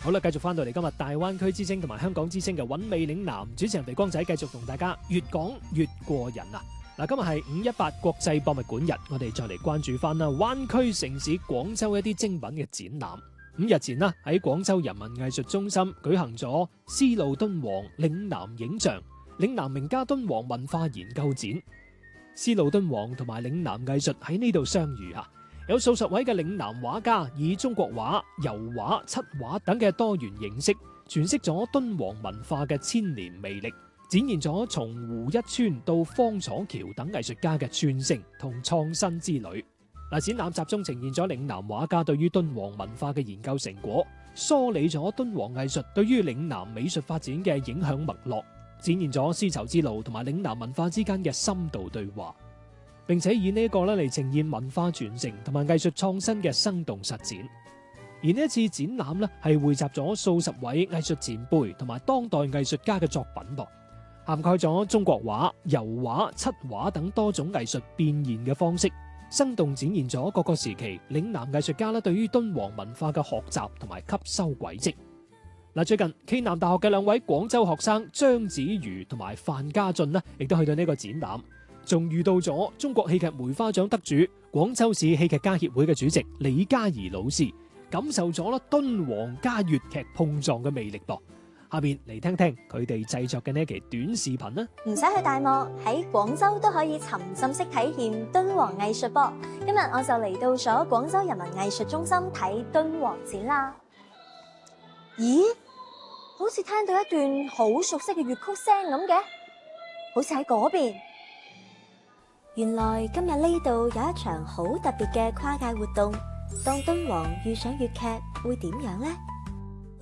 好啦，繼續翻到嚟今日大灣區之聲同埋香港之聲嘅韻味嶺南，主持人肥光仔繼續同大家越講越過癮啊！嗱，今日係518國際博物館日，我哋再嚟關注翻啦灣區城市廣州一啲精品嘅展覽。5日前啦，喺廣州人民藝術中心舉行咗絲路敦煌嶺南影像、嶺南名家敦煌文化研究展。絲路敦煌同埋嶺南藝術喺呢度相遇啊！有數十位嘅嶺南畫家以中國畫、油畫、漆畫等嘅多元形式，詮釋咗敦煌文化嘅千年魅力，展現咗從胡一川到方楚橋等藝術家嘅傳承同創新之旅。展覽集中呈現咗嶺南畫家對於敦煌文化嘅研究成果，梳理咗敦煌藝術對於嶺南美術發展嘅影響脈絡，展現咗絲綢之路同埋嶺南文化之間嘅深度對話。並且以呢個嚟呈現文化傳承同埋藝術創新嘅生動實踐。而呢一次展覽呢，係匯集咗數十位藝術前輩同埋當代藝術家嘅作品噃，涵蓋咗中國畫、油畫、漆畫等多種藝術變現嘅方式，生動展現咗各個時期嶺南藝術家對於敦煌文化嘅學習同埋吸收軌跡。最近暨南大學嘅兩位廣州學生張子瑜同埋范家俊呢，亦都去到呢個展覽。仲遇到咗中國戲劇梅花獎得主、廣州市戲劇家協會嘅主席李嘉怡老師，感受咗敦煌加粵劇碰撞嘅魅力噃。下邊嚟聽聽佢哋製作嘅呢期短視頻啦。 唔使去大漠，喺廣州都可以沉浸式體驗敦煌藝術噃。今日我就嚟到咗廣州人民藝術中心睇敦煌展啦。咦？好似聽到一段好熟悉嘅粵曲聲咁嘅，好似喺嗰邊。原來今日呢度有一場好特別嘅跨界活動，當敦煌遇上粵劇會點樣呢？